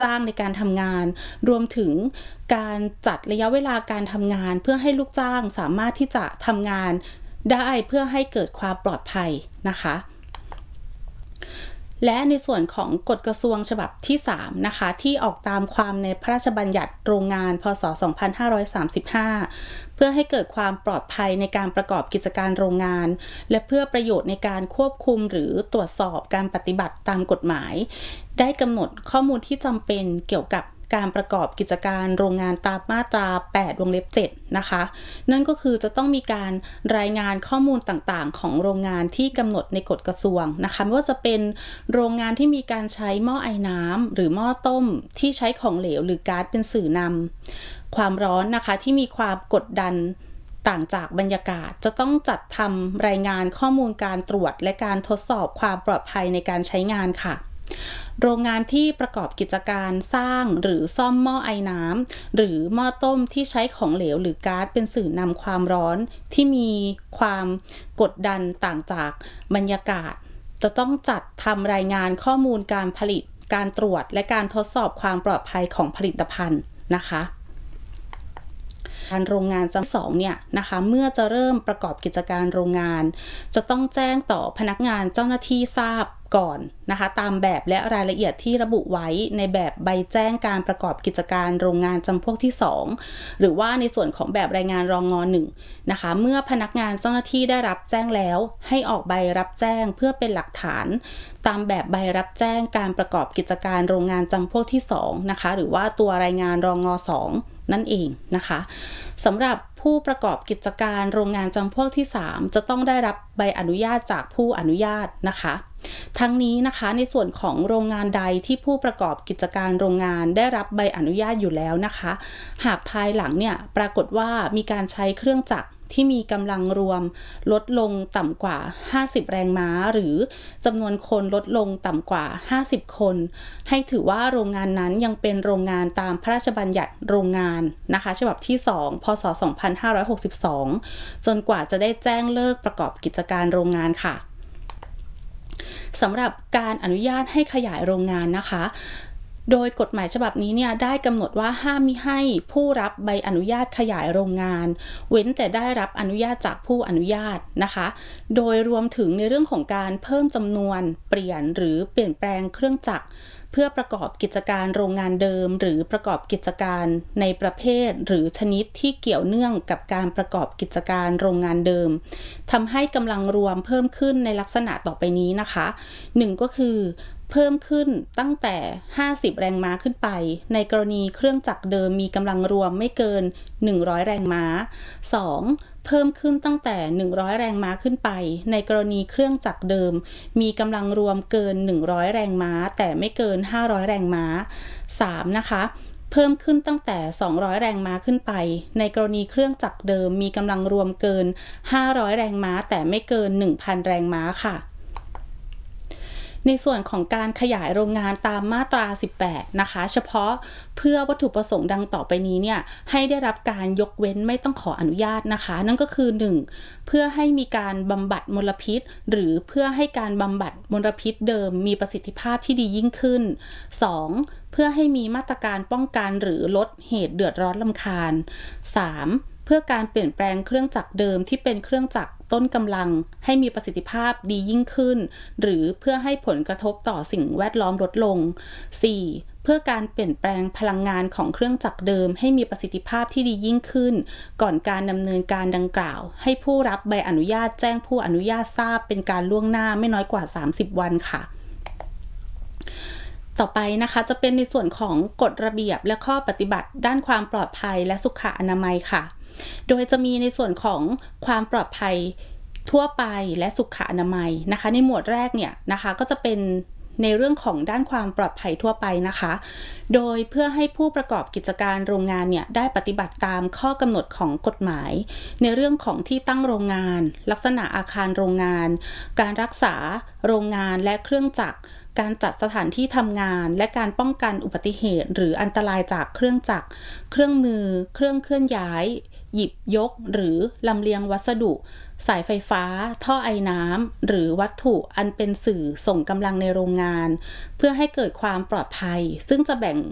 จ้างในการทำงานรวมถึงการจัดระยะเวลาการทำงานเพื่อให้ลูกจ้างสามารถที่จะทำงานได้เพื่อให้เกิดความปลอดภัยนะคะและในส่วนของกฎกระทรวงฉบับที่3นะคะที่ออกตามความในพระราชบัญญัติโรงงานพ.ศ. 2535เพื่อให้เกิดความปลอดภัยในการประกอบกิจการโรงงานและเพื่อประโยชน์ในการควบคุมหรือตรวจสอบการปฏิบัติตามกฎหมายได้กำหนดข้อมูลที่จำเป็นเกี่ยวกับการประกอบกิจการโรงงานตามมาตรา8 วงเล็บ 7นะคะนั่นก็คือจะต้องมีการรายงานข้อมูลต่างๆของโรงงานที่กำหนดในกฎกระทรวงนะคะไม่ว่าจะเป็นโรงงานที่มีการใช้หม้อไอน้ำหรือหม้อต้มที่ใช้ของเหลวหรือก๊าซเป็นสื่อนำความร้อนนะคะที่มีความกดดันต่างจากบรรยากาศจะต้องจัดทำรายงานข้อมูลการตรวจและการทดสอบความปลอดภัยในการใช้งานค่ะโรงงานที่ประกอบกิจการสร้างหรือซ่อมหม้อไอน้ำหรือหม้อต้มที่ใช้ของเหลวหรือก๊าซเป็นสื่อนำความร้อนที่มีความกดดันต่างจากบรรยากาศจะต้องจัดทำรายงานข้อมูลการผลิตการตรวจและการทดสอบความปลอดภัยของผลิตภัณฑ์นะคะการโรงงานจำ2เนี่ยนะคะเมื่อจะเริ่มประกอบกิจการโรงงานจะต้องแจ้งต่อพนักงานเจ้าหน้าที่ทราบก่อนนะคะตามแบบและรายละเอียดที่ระบุไว้ในแบบใบแจ้งการประกอบกิจการโรงงานจำพวกที่2หรือว่าในส่วนของแบบรายงานรองง1นะคะเมื่อพนักงานเจ้าหน้าที่ได้รับแจ้งแล้วให้ออกใบรับแจ้งเพื่อเป็นหลักฐานตามแบบใบรับแจ้งการประกอบกิจการโรงงานจำพวกที่2นะคะหรือว่าตัวรายงานรองง2นั่นเองนะคะสำหรับผู้ประกอบกิจการโรงงานจำพวกที่3จะต้องได้รับใบอนุญาตจากผู้อนุญาตนะคะทั้งนี้นะคะในส่วนของโรงงานใดที่ผู้ประกอบกิจการโรงงานได้รับใบอนุญาตอยู่แล้วนะคะหากภายหลังเนี่ยปรากฏว่ามีการใช้เครื่องจักรที่มีกำลังรวมลดลงต่ำกว่า50แรงม้าหรือจำนวนคนลดลงต่ำกว่า50คนให้ถือว่าโรงงานนั้นยังเป็นโรงงานตามพระราชบัญญัติโรงงานนะคะฉบับที่2พ.ศ. 2562จนกว่าจะได้แจ้งเลิกประกอบกิจการโรงงานค่ะสำหรับการอนุญาตให้ขยายโรงงานนะคะโดยกฎหมายฉบับนี้เนี่ยได้กำหนดว่าห้ามมิให้ผู้รับใบอนุญาตขยายโรงงานเว้นแต่ได้รับอนุญาตจากผู้อนุญาตนะคะโดยรวมถึงในเรื่องของการเพิ่มจำนวนเปลี่ยนหรือเปลี่ยนแปลงเครื่องจักรเพื่อประกอบกิจการโรงงานเดิมหรือประกอบกิจการในประเภทหรือชนิดที่เกี่ยวเนื่องกับการประกอบกิจการโรงงานเดิมทำให้กำลังรวมเพิ่มขึ้นในลักษณะต่อไปนี้นะคะ1ก็คือเพิ่มขึ้นตั้งแต่50แรงม้าขึ้นไปในกรณีเครื่องจักรเดิมมีกำลังรวมไม่เกิน100แรงม้า2เพิ่มขึ้นตั้งแต่100แรงม้าขึ้นไปในกรณีเครื่องจักรเดิมมีกำลังรวมเกิน100แรงม้าแต่ไม่เกิน500แรงม้า3นะคะเพิ่มขึ้นตั้งแต่200แรงม้าขึ้นไปในกรณีเครื่องจักรเดิมมีกำลังรวมเกิน500แรงม้าแต่ไม่เกิน 1,000 แรงม้าค่ะในส่วนของการขยายโรงงานตามมาตรา18นะคะเฉพาะเพื่อวัตถุประสงค์ดังต่อไปนี้เนี่ยให้ได้รับการยกเว้นไม่ต้องขออนุญาตนะคะนั่นก็คือ1เพื่อให้มีการบำบัดมลพิษหรือเพื่อให้การบำบัดมลพิษเดิมมีประสิทธิภาพที่ดียิ่งขึ้น2เพื่อให้มีมาตรการป้องกันหรือลดเหตุเดือดร้อนรำคาญ3เพื่อการเปลี่ยนแปลงเครื่องจักรเดิมที่เป็นเครื่องจักรต้นกำลังให้มีประสิทธิภาพดียิ่งขึ้นหรือเพื่อให้ผลกระทบต่อสิ่งแวดล้อมลดลง4เพื่อการเปลี่ยนแปลงพลังงานของเครื่องจักรเดิมให้มีประสิทธิภาพที่ดียิ่งขึ้นก่อนการดำเนินการดังกล่าวให้ผู้รับใบอนุญาตแจ้งผู้อนุญาตทราบเป็นการล่วงหน้าไม่น้อยกว่า30วันค่ะต่อไปนะคะจะเป็นในส่วนของกฎระเบียบและข้อปฏิบัติด้านความปลอดภัยและสุขอนามัยค่ะโดยจะมีในส่วนของความปลอดภัยทั่วไปและสุขอนามัยนะคะในหมวดแรกเนี่ยนะคะก็จะเป็นในเรื่องของด้านความปลอดภัยทั่วไปนะคะโดยเพื่อให้ผู้ประกอบกิจการโรงงานเนี่ยได้ปฏิบัติตามข้อกำหนดของกฎหมายในเรื่องของที่ตั้งโรงงานลักษณะอาคารโรงงานการรักษาโรงงานและเครื่องจักรการจัดสถานที่ทำงานและการป้องกันอุบัติเหตุหรืออันตรายจากเครื่องจักรเครื่องมือเครื่องเคลื่อนย้ายหยิบยกหรือลำเลียงวัสดุสายไฟฟ้าท่อไอน้ำหรือวัตถุอันเป็นสื่อส่งกำลังในโรงงานเพื่อให้เกิดความปลอดภัยซึ่งจะแบ่ง